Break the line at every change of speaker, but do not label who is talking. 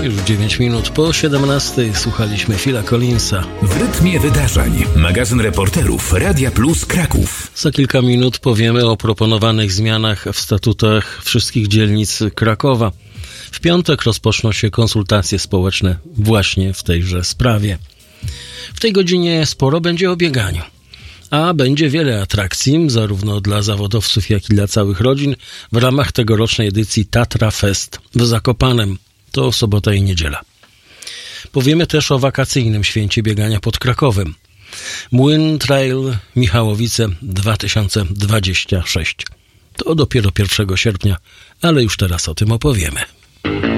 Już 9 minut po 17 słuchaliśmy Phila Collinsa.
W rytmie wydarzeń. Magazyn reporterów Radia Plus Kraków.
Za kilka minut powiemy o proponowanych zmianach w statutach wszystkich dzielnic Krakowa. W piątek rozpoczną się konsultacje społeczne właśnie w tejże sprawie. W tej godzinie sporo będzie o bieganiu. A będzie wiele atrakcji, zarówno dla zawodowców, jak i dla całych rodzin, w ramach tegorocznej edycji Tatra Fest w Zakopanem. To sobota i niedziela. Powiemy też o wakacyjnym święcie biegania pod Krakowem. Młyn Trail Michałowice 2026. To dopiero 1 sierpnia, ale już teraz o tym opowiemy.